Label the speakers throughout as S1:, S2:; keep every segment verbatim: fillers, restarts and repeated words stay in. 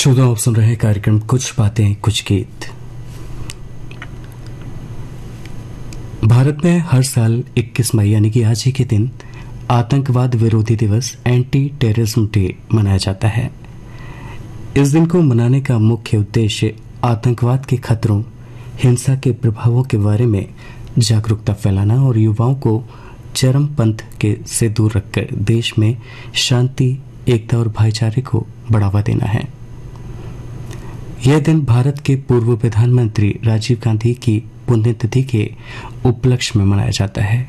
S1: श्रोता, आप सुन रहे हैं कार्यक्रम कुछ बातें कुछ गीत। भारत में हर साल इक्कीस मई यानी कि आज ही के दिन आतंकवाद विरोधी दिवस एंटी टेररिज्म डे मनाया जाता है। इस दिन को मनाने का मुख्य उद्देश्य आतंकवाद के खतरों, हिंसा के प्रभावों के बारे में जागरूकता फैलाना और युवाओं को चरमपंथ के से दूर रखकर देश में शांति, एकता और भाईचारे को बढ़ावा देना है। यह दिन भारत के पूर्व प्रधानमंत्री राजीव गांधी की पुण्यतिथि के उपलक्ष्य में मनाया जाता है।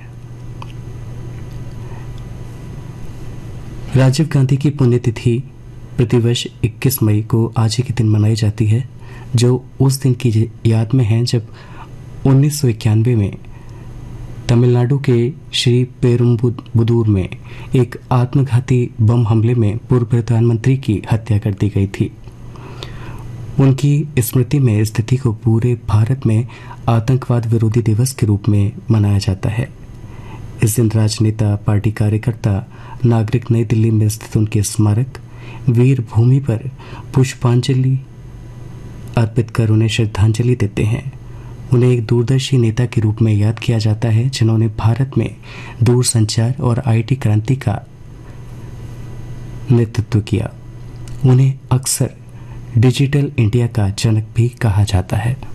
S1: राजीव गांधी की पुण्यतिथि प्रतिवर्ष इक्कीस मई को आज ही के दिन मनाई जाती है, जो उस दिन की याद में है जब उन्नीस सौ इक्यानवे में तमिलनाडु के श्री पेरुम्बुदूर में एक आत्मघाती बम हमले में पूर्व प्रधानमंत्री की हत्या कर दी गई थी। उनकी स्मृति में इस तिथि को पूरे भारत में आतंकवाद विरोधी दिवस के रूप में मनाया जाता है। इस दिन राजनेता, पार्टी कार्यकर्ता, नागरिक नई दिल्ली में स्थित उनके स्मारक वीर भूमि पर पुष्पांजलि अर्पित कर उन्हें श्रद्धांजलि देते हैं। उन्हें एक दूरदर्शी नेता के रूप में याद किया जाता है, जिन्होंने भारत में दूरसंचार और आईटी क्रांति का नेतृत्व किया। उन्हें अक्सर डिजिटल इंडिया का जनक भी कहा जाता है।